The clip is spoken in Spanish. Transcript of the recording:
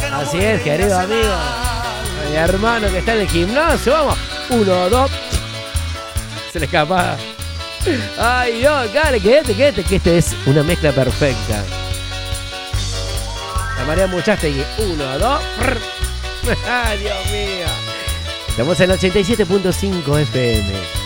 Así es, querido amigo. Mi hermano que está en el gimnasio. Vamos. 1, 2. Se le escapa. Ay, Dios, dale, quédate, que este es una mezcla perfecta. La María Muchastegui. 1, 2. Ay, Dios mío. Estamos en 87.5 FM.